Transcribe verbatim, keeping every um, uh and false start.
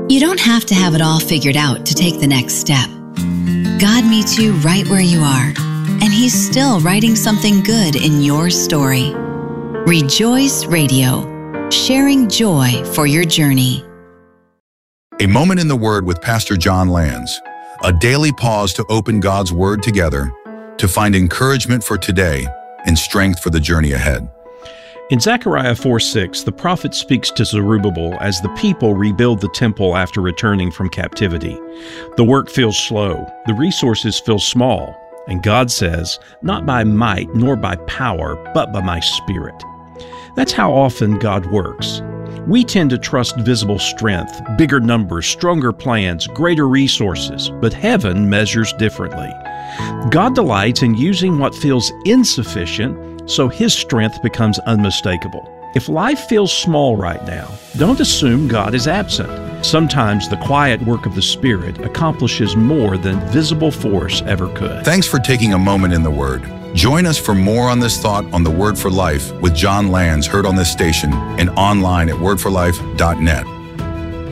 You don't have to have it all figured out to take the next step. God meets you right where you are, and He's still writing something good in your story. Rejoice Radio, sharing joy for your journey. A Moment in the Word with Pastor John Lands. A daily pause to open God's Word together, to find encouragement for today and strength for the journey ahead. In Zechariah four six, the prophet speaks to Zerubbabel as the people rebuild the temple after returning from captivity. The work feels slow, the resources feel small, and God says, "Not by might nor by power, but by my Spirit." That's how often God works. We tend to trust visible strength, bigger numbers, stronger plans, greater resources, but heaven measures differently. God delights in using what feels insufficient so His strength becomes unmistakable. If life feels small right now, don't assume God is absent. Sometimes the quiet work of the Spirit accomplishes more than visible force ever could. Thanks for taking a moment in the Word. Join us for more on this thought on the Word for Life with John Lands, heard on this station and online at word for life dot net.